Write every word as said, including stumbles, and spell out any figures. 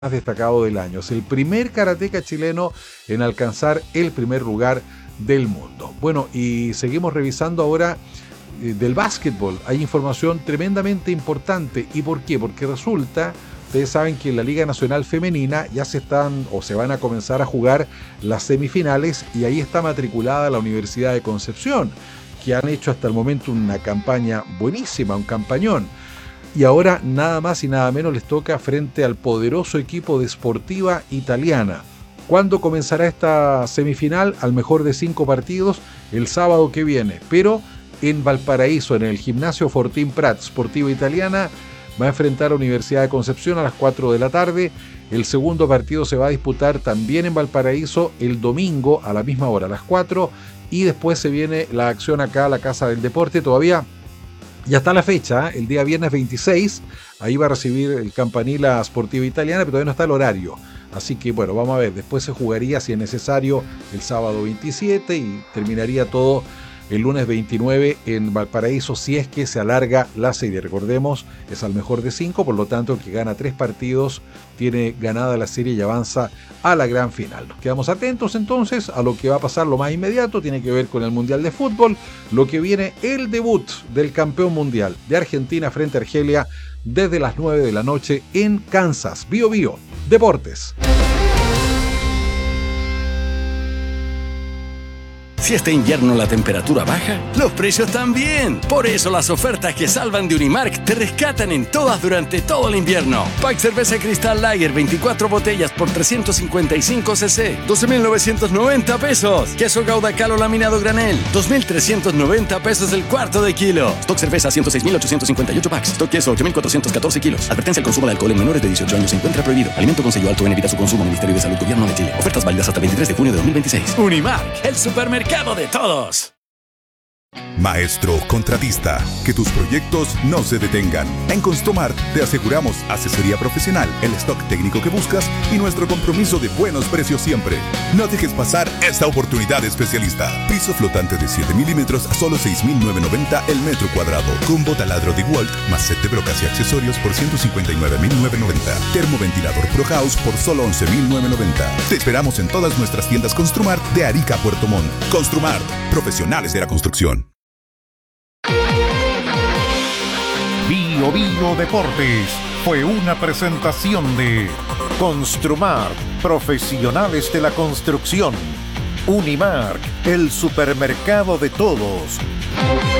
más destacado del año. Es el primer karateca chileno en alcanzar el primer lugar del mundo. Bueno, y seguimos revisando ahora eh, del básquetbol. Hay información tremendamente importante. ¿Y por qué? Porque resulta, ustedes saben que en la Liga Nacional Femenina ya se están o se van a comenzar a jugar las semifinales y ahí está matriculada la Universidad de Concepción, que han hecho hasta el momento una campaña buenísima, un campañón. Y ahora nada más y nada menos les toca frente al poderoso equipo de Sportiva Italiana. ¿Cuándo comenzará esta semifinal? Al mejor de cinco partidos, el sábado que viene. Pero en Valparaíso, en el gimnasio Fortín Prat, Sportiva Italiana va a enfrentar a Universidad de Concepción a las cuatro de la tarde. El segundo partido se va a disputar también en Valparaíso el domingo a la misma hora, a las cuatro. Y después se viene la acción acá a la Casa del Deporte. Todavía ya está la fecha, ¿eh? El día viernes veintiséis, ahí va a recibir el Campanil a Sportiva Italiana, pero todavía no está el horario. Así que bueno, vamos a ver, después se jugaría si es necesario el sábado veintisiete y terminaría todo el lunes veintinueve en Valparaíso si es que se alarga la serie. Recordemos, es al mejor de cinco, por lo tanto el que gana tres partidos tiene ganada la serie y avanza a la gran final. Nos quedamos atentos entonces a lo que va a pasar lo más inmediato, tiene que ver con el Mundial de Fútbol, lo que viene el debut del campeón mundial de Argentina frente a Argelia desde las nueve de la noche en Kansas. Bio Bio Deportes. Si este invierno la temperatura baja, los precios también. Por eso las ofertas que salvan de Unimark te rescatan en todas durante todo el invierno. Pack cerveza Cristal Lager, veinticuatro botellas por trescientos cincuenta y cinco cc, doce mil novecientos noventa pesos. Queso Gouda Calo laminado granel, dos mil trescientos noventa pesos el cuarto de kilo. Stock cerveza ciento seis mil ochocientos cincuenta y ocho packs. Stock queso ocho mil cuatrocientos catorce kilos. Advertencia: el consumo de alcohol en menores de dieciocho años se encuentra prohibido. Alimento con sello alto en, evita su consumo. Ministerio de Salud, Gobierno de Chile. Ofertas válidas hasta el veintitrés de junio de dos mil veintiséis. Unimark, el supermercado de todos. Maestro contratista, que tus proyectos no se detengan. En Construmart te aseguramos asesoría profesional, el stock técnico que buscas y nuestro compromiso de buenos precios siempre. No dejes pasar esta oportunidad especialista. Piso flotante de siete milímetros a solo seis mil novecientos noventa el metro cuadrado. Combo taladro de Walt más set de brocas y accesorios por ciento cincuenta y nueve mil novecientos noventa. Termoventilador Pro House por solo once mil novecientos noventa. Te esperamos en todas nuestras tiendas Construmart de Arica a Puerto Montt. Construmart, profesionales de la construcción. Bio Bio Deportes fue una presentación de Construmart, profesionales de la construcción. Unimark, el supermercado de todos.